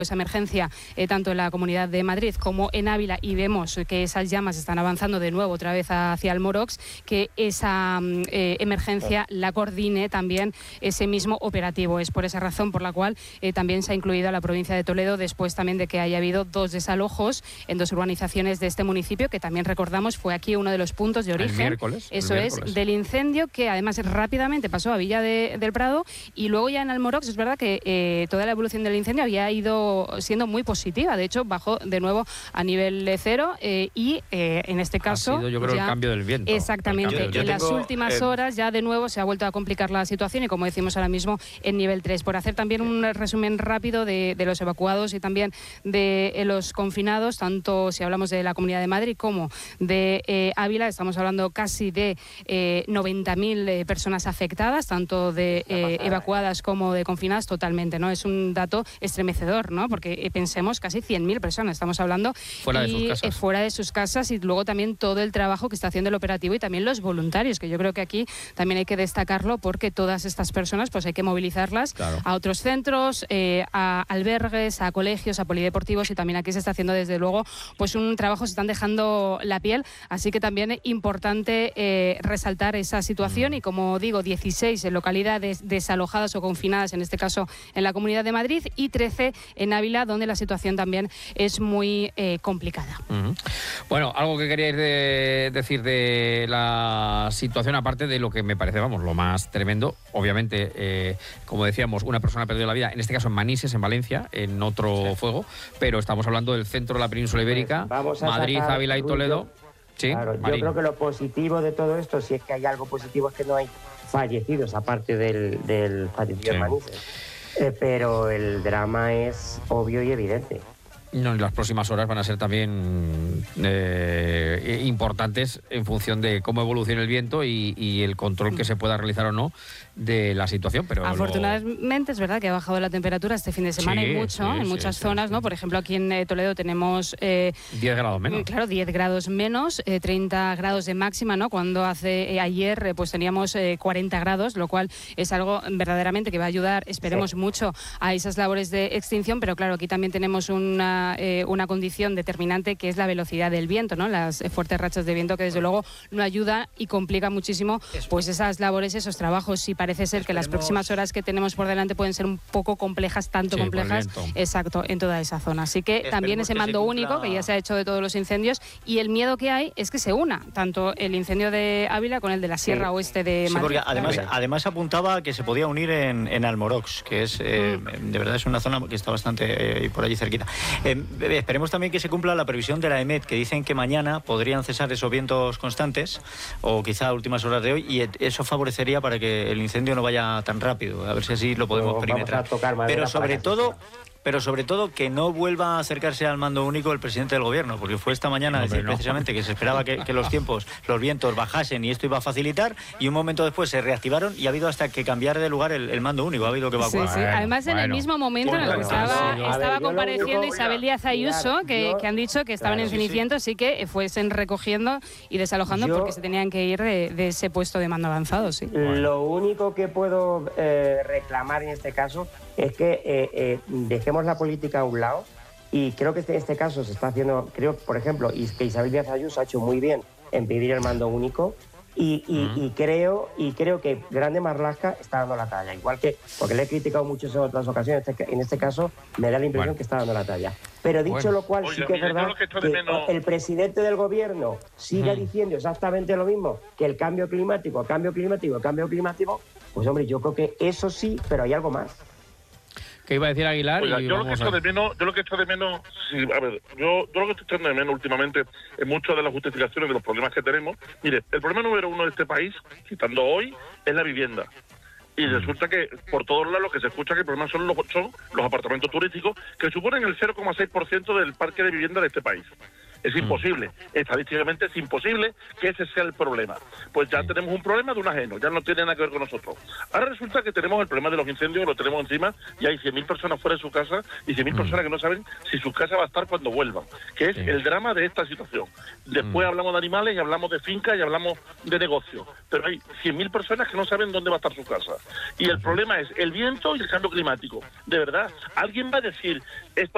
esa emergencia tanto en la Comunidad de Madrid como en Ávila, y vemos que esas llamas están avanzando de nuevo otra vez hacia Almorox, que esa emergencia la coordine también ese mismo operativo. Es por esa razón por la cual también se ha incluido a la provincia de Toledo, después también de que haya habido 2 desalojos en 2 urbanizaciones de este municipio, que también recordamos fue aquí uno de los puntos de origen. El miércoles. Del incendio, que además rápidamente pasó a Villa del Prado, y luego ya en Almorox es verdad que toda la evolución del incendio había ido siendo muy positiva. De hecho, bajó de nuevo a nivel 0 y en este caso... Ha sido, yo creo, el cambio del viento. Exactamente. En las últimas horas ya de nuevo se ha vuelto a complicar la situación y, como decimos ahora mismo, en nivel 3. Por hacer también un resumen rápido de los evacuados y también de los confinados, tanto si hablamos de la Comunidad de Madrid como de Ávila, estamos hablando casi de 90.000 personas afectadas, tanto de evacuadas como de confinadas totalmente, ¿no? Es un dato estremecedor, ¿no? Porque pensemos, casi 100.000 personas estamos hablando fuera de sus casas, y luego también todo el trabajo que está haciendo el operativo y también los voluntarios, que yo creo que aquí también hay que destacarlo, porque todas estas personas pues hay que movilizarlas a otros centros, a albergues, a colegios, a polideportivos, y también aquí se está haciendo desde luego pues un trabajo, se están dejando la piel, así que también es importante resaltar esa situación. Y como digo, 16 localidades desalojadas o confinadas, en este caso en la Comunidad de Madrid, y 13 en Ávila, donde la situación también es muy complicada. Bueno, algo que queríais decir de la situación, aparte de lo que me parece, vamos, lo más tremendo, obviamente, como decíamos, una persona ha perdido la vida, en este caso en Manises, en Valencia, en otro fuego, pero estamos hablando del centro de la península ibérica, Madrid, Ávila y Toledo. Sí, claro, yo creo que lo positivo de todo esto, si es que hay algo positivo, es que no hay fallecidos, aparte del fallecido en Manises. Pero el drama es obvio y evidente. No, y las próximas horas van a ser también importantes en función de cómo evolucione el viento y el control que se pueda realizar o no de la situación. Pero afortunadamente es verdad que ha bajado la temperatura este fin de semana y mucho, en muchas zonas, ¿no? Por ejemplo, aquí en Toledo tenemos 10 grados menos. Claro, 10 grados menos, 30 grados de máxima, ¿no? Cuando ayer pues teníamos 40 grados, lo cual es algo verdaderamente que va a ayudar, esperemos mucho, a esas labores de extinción. Pero claro, aquí también tenemos una condición determinante, que es la velocidad del viento, ¿no? Las fuertes rachas de viento, que desde luego no ayuda y complica muchísimo pues esas labores, esos trabajos. Y parece ser que las próximas horas que tenemos por delante pueden ser un poco complejas, complejas, exacto, en toda esa zona. Así que también ese mando único, que ya se ha hecho de todos los incendios, y el miedo que hay es que se una tanto el incendio de Ávila con el de la Sierra Oeste de Madrid. Porque además apuntaba que se podía unir en Almorox, que es de verdad es una zona que está bastante por allí cerquita. Esperemos también que se cumpla la previsión de la EMET, que dicen que mañana podrían cesar esos vientos constantes, o quizá a últimas horas de hoy, y eso favorecería para que el incendio no vaya tan rápido, a ver si así lo podemos perimetrar. Pero sobre todo que no vuelva a acercarse al mando único el presidente del gobierno, porque fue esta mañana decir precisamente que se esperaba que los vientos bajasen y esto iba a facilitar, y un momento después se reactivaron y ha habido hasta que cambiar de lugar el mando único, ha habido que evacuar. Sí. Además, en el mismo momento en el que estaba compareciendo Isabel Díaz Ayuso, que han dicho que estaban en Cenicientos, sí que fuesen recogiendo y desalojando porque se tenían que ir de ese puesto de mando avanzado. Sí. Lo único que puedo reclamar en este caso es que dejemos la política a un lado, y creo que en este caso se está haciendo, creo, por ejemplo, que Isabel Díaz Ayuso ha hecho muy bien en pedir el mando único, y creo que Grande Marlaska está dando la talla, igual que, porque le he criticado mucho en otras ocasiones, en este caso me da la impresión que está dando la talla. Pero dicho lo cual, sí que es verdad que el presidente del gobierno siga diciendo exactamente lo mismo, que el cambio climático, pues hombre, yo creo que eso sí, pero hay algo más. ¿Qué iba a decir Aguilar? Oiga, yo lo que echo de menos, yo lo que echo de menos últimamente en muchas de las justificaciones de los problemas que tenemos. Mire, el problema número uno de este país, citando hoy, es la vivienda. Y resulta que por todos lados lo que se escucha que el problema son los apartamentos turísticos, que suponen el 0,6% del parque de vivienda de este país. Es imposible, estadísticamente es imposible que ese sea el problema. Pues ya tenemos un problema de un ajeno, ya no tiene nada que ver con nosotros. Ahora resulta que tenemos el problema de los incendios, lo tenemos encima, y hay 100.000 personas fuera de su casa y 100.000 personas que no saben si su casa va a estar cuando vuelvan, que es el drama de esta situación. Después hablamos de animales y hablamos de fincas y hablamos de negocios, pero hay 100.000 personas que no saben dónde va a estar su casa. Y el problema es el viento y el cambio climático. De verdad, ¿alguien va a decir